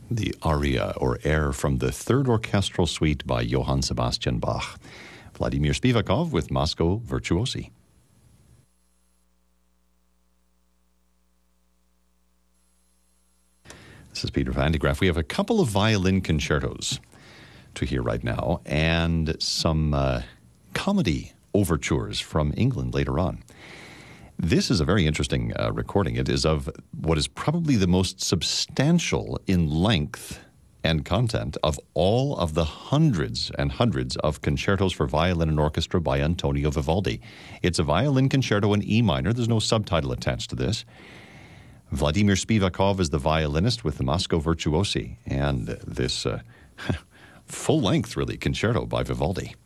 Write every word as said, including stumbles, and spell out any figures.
the aria or air from the Third Orchestral Suite by Johann Sebastian Bach. Vladimir Spivakov with Moscow Virtuosi. This is Peter Van de Graaff. We have a couple of violin concertos to hear right now and some uh, comedy overtures from England later on. This is a very interesting uh, recording. It is of what is probably the most substantial in length and content of all of the hundreds and hundreds of concertos for violin and orchestra by Antonio Vivaldi. It's a violin concerto in E minor. There's no subtitle attached to this. Vladimir Spivakov is the violinist with the Moscow Virtuosi, and this uh, full-length, really, concerto by Vivaldi.